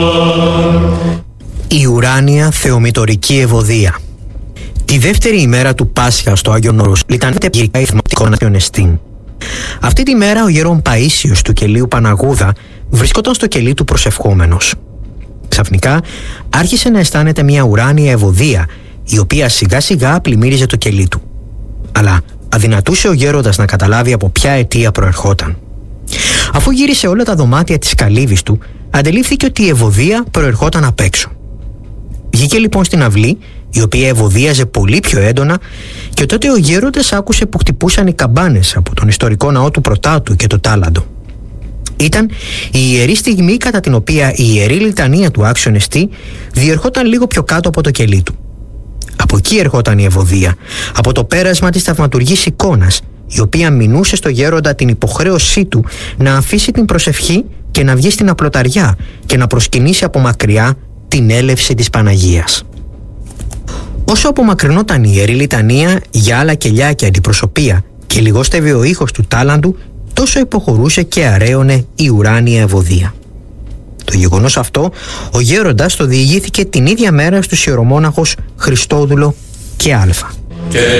Η ουράνια θεομητορική ευωδία. Τη δεύτερη ημέρα του Πάσχα στο Άγιον Όρος ήταν γυρικά ηθματικό ναστιονεστήν. Αυτή τη μέρα ο γέρον Παΐσιος του κελίου Παναγούδα βρισκόταν στο κελί του προσευχόμενος. Ξαφνικά άρχισε να αισθάνεται μια ουράνια ευωδία, η οποία σιγά σιγά πλημμύριζε το κελί του. Αλλά αδυνατούσε ο γέροντας να καταλάβει από ποια αιτία προερχόταν. Αφού γύρισε όλα τα δωμάτια της καλύβης του, αντελήφθηκε ότι η ευωδία προερχόταν απ' έξω. Βγήκε λοιπόν στην αυλή, η οποία ευωδίαζε πολύ πιο έντονα, και τότε ο γέροντας άκουσε που χτυπούσαν οι καμπάνες από τον ιστορικό ναό του Πρωτάτου και το Τάλαντο. Ήταν η ιερή στιγμή κατά την οποία η ιερή λιτανία του Άξιον Εστί διερχόταν λίγο πιο κάτω από το κελί του. Από εκεί ερχόταν η ευωδία, από το πέρασμα της θαυματουργής εικόνας, η οποία μηνούσε στο γέροντα την υποχρέωσή του να αφήσει την προσευχή και να βγει στην απλοταριά και να προσκυνήσει από μακριά την έλευση της Παναγίας. Όσο απομακρυνόταν η ιερή λιτανία για άλλα κελιά και αντιπροσωπεία και λιγόστευε ο ήχος του τάλαντου, τόσο υποχωρούσε και αραίωνε η ουράνια ευωδία. Το γεγονός αυτό ο γέροντας το διηγήθηκε την ίδια μέρα στους ιερομόναχους Χριστόδουλο και Άλφα.